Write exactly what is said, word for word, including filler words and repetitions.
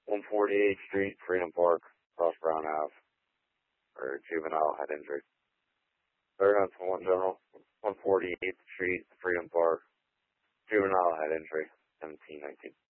one forty-eighth Street, Freedom Park, across Brown Ave, for juvenile head injury. Third on one General, one forty-eighth Street, Freedom Park, juvenile head injury, seventeen nineteen.